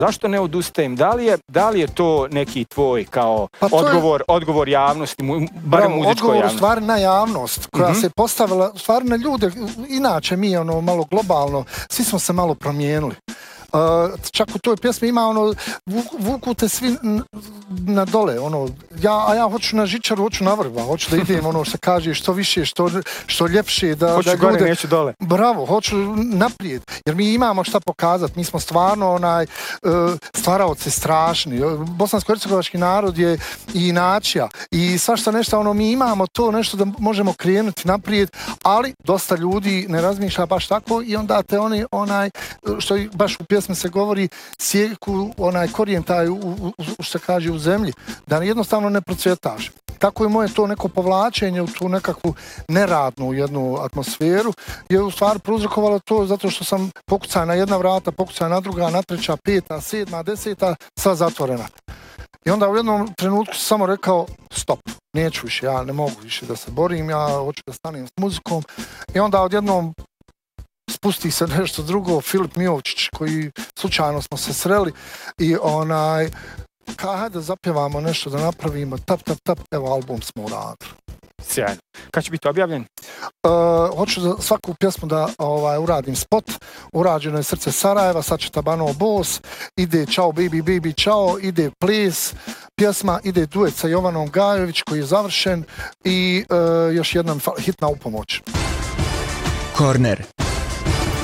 Zašto ne odustajem? Da li je to neki tvoj kao odgovor javnosti, barem muzičkoj javnosti? Odgovor u stvari na javnost koja se postavila, u stvari na ljude, inače mi malo globalno, svi smo se malo promijenili. Čak u toj pjesmi ima vuku te svi na dole, a ja hoću na žičaru, hoću na vrba, hoću da idem što kaže što više, što ljepše, hoću da gore, neću dole. Bravo, hoću naprijed, jer mi imamo šta pokazati, mi smo stvarno stvaraoci strašni, bosansko-hercegovački narod je i nacija i svašta nešto, mi imamo to nešto da možemo krenuti naprijed, ali dosta ljudi ne razmišlja baš tako i onda te što baš u pjesmi se govori, sjeku korijen taj što se kaže u zemlji, da jednostavno ne procvjetaš. Tako je moje to neko povlačenje u tu nekakvu neradnu jednu atmosferu je u stvari prouzrokovalo to zato što sam pokucao na jedna vrata, pokucao na druga, na treća, peta, sedma, deseta, sva zatvorena. I onda u jednom trenutku sam samo rekao stop, neću više, ja ne mogu više da se borim, ja hoću da stanem s muzikom i onda odjednom spusti se nešto drugo, Filip Miovčić, koji slučajno smo se sreli i hajde da zapjevamo nešto, da napravimo, tap, evo album smo uradili. Sjajno. Kad će biti objavljen? Hoću za svaku pjesmu da uradim spot, urađeno je Srce Sarajeva, sad će Tabanov Bos, ide Ćao baby baby Ćao, ide ples, pjesma, ide duet sa Jovanom Gajović koji je završen i još jedna hitna upomoć. Korner.